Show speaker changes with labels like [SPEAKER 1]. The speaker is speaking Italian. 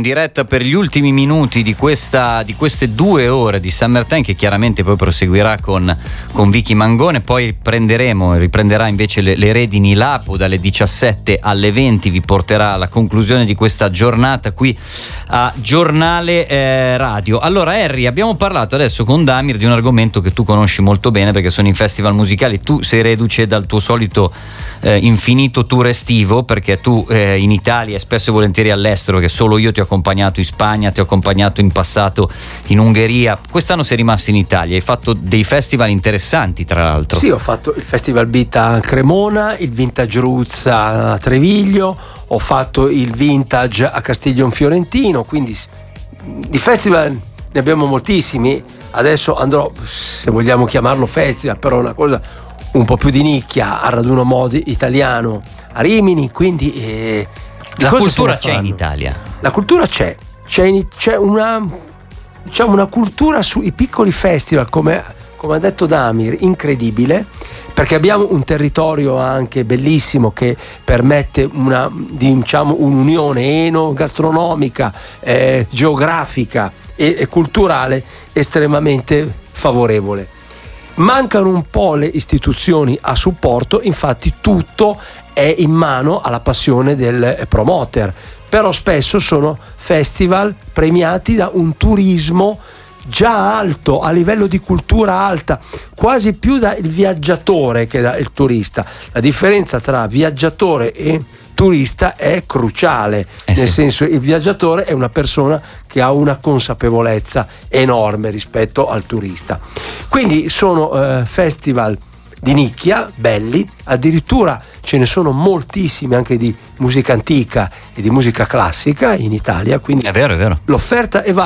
[SPEAKER 1] diretta per gli ultimi minuti di queste 2 ore di Summertime, che chiaramente poi proseguirà con Vicky Mangone. Poi riprenderà invece le redini Lapo dalle 17 alle 20, vi porterà alla conclusione di questa giornata qui a Giornale Radio. Allora Harry, abbiamo parlato adesso con Damir di un argomento che tu conosci molto bene, perché sono i festival musicali. Tu sei reduce dal tuo solito infinito tour estivo, perché tu in Italia e spesso e volentieri all'estero, che solo io ti ho accompagnato in Spagna, ti ho accompagnato in passato in Ungheria, quest'anno sei rimasto in Italia, hai fatto dei festival interessanti tra l'altro.
[SPEAKER 2] Sì, ho fatto il Festival Beat a Cremona, il Vintage Roots a Treviglio, ho fatto il Vintage a Castiglion Fiorentino, quindi di festival ne abbiamo moltissimi. Adesso andrò, se vogliamo chiamarlo festival, però una cosa un po' più di nicchia, a Raduno Modi Italiano a Rimini, quindi
[SPEAKER 1] la cultura c'è in Italia.
[SPEAKER 2] La cultura c'è una, diciamo, una cultura sui piccoli festival, come ha detto Damir, incredibile, perché abbiamo un territorio anche bellissimo che permette un'unione enogastronomica, geografica e culturale estremamente favorevole. Mancano un po' le istituzioni a supporto, infatti tutto è in mano alla passione del promoter, però spesso sono festival premiati da un turismo già alto, a livello di cultura alta, quasi più da il viaggiatore che da il turista. La differenza tra viaggiatore e turista è cruciale, nel senso, il viaggiatore è una persona che ha una consapevolezza enorme rispetto al turista. Quindi sono festival di nicchia, belli, addirittura ce ne sono moltissimi anche di musica antica e di musica classica in Italia, quindi
[SPEAKER 1] è vero.
[SPEAKER 2] l'offerta è